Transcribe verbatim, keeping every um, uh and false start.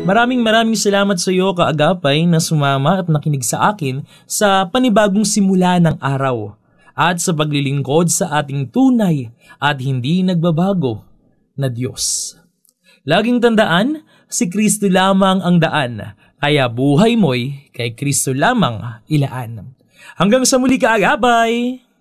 Maraming maraming salamat sa iyo, kaagapay, na sumama at nakinig sa akin sa panibagong simula ng araw at sa paglilingkod sa ating tunay at hindi nagbabago na Diyos. Laging tandaan, si Kristo lamang ang daan, kaya buhay mo'y kay Kristo lamang ilaan. Hanggang sa muli, kaagapay!